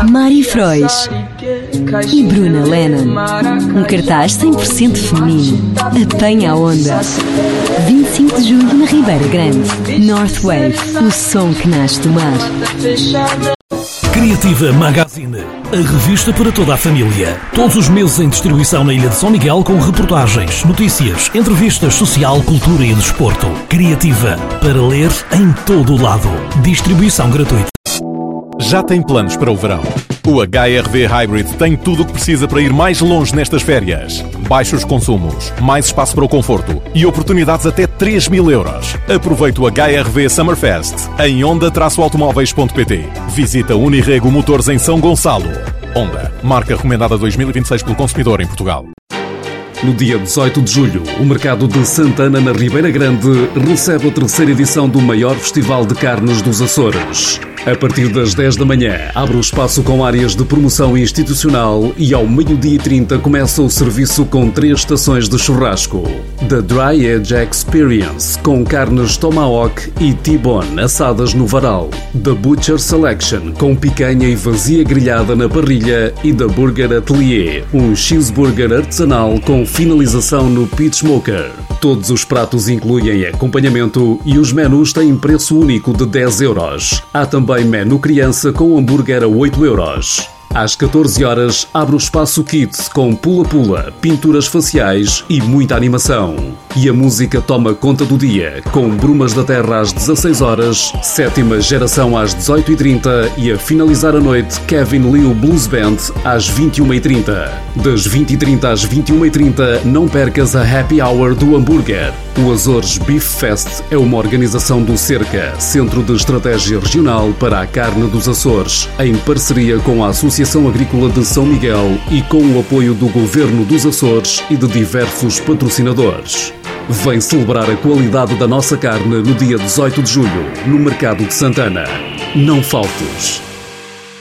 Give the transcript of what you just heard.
Mari Frois e Bruna Lennon. Um cartaz 100% feminino. Apanha a onda. 25 de julho na Ribeira Grande. North Wave, o som que nasce do mar. Criativa Magazine, a revista para toda a família. Todos os meses em distribuição na Ilha de São Miguel com reportagens, notícias, entrevistas, social, cultura e desporto. Criativa, para ler em todo o lado. Distribuição gratuita. Já tem planos para o verão? O HRV Hybrid tem tudo o que precisa para ir mais longe nestas férias. Baixos consumos, mais espaço para o conforto e oportunidades até 3.000 euros. Aproveite o HRV Summerfest em Honda-automóveis.pt. Visita Unirrego Motores em São Gonçalo. Honda, marca recomendada 2026 pelo consumidor em Portugal. No dia 18 de julho, o mercado de Santana, na Ribeira Grande, recebe a terceira edição do maior festival de carnes dos Açores. A partir das 10 da manhã, abre o espaço com áreas de promoção institucional e ao 12h30 começa o serviço com 3 estações de churrasco. The Dry Edge Experience, com carnes tomahawk e T-bone assadas no varal. The Butcher Selection, com picanha e vazia grelhada na parrilha. E The Burger Atelier, um cheeseburger artesanal com finalização no pit smoker. Todos os pratos incluem acompanhamento e os menus têm preço único de 10 euros. Há também menu criança com hambúrguer a 8 euros. Às 14 horas, abre o espaço Kids com pula-pula, pinturas faciais e muita animação. E a música toma conta do dia, com Brumas da Terra às 16 horas, sétima geração às 18h30 e a finalizar a noite, Kevin Liu Blues Band às 21h30. Das 20h30 às 21h30, não percas a Happy Hour do hambúrguer. O Açores Beef Fest é uma organização do Cerca, Centro de Estratégia Regional para a Carne dos Açores, em parceria com a Associação Agrícola de São Miguel e com o apoio do Governo dos Açores e de diversos patrocinadores. Vem celebrar a qualidade da nossa carne no dia 18 de julho, no Mercado de Santana. Não faltes!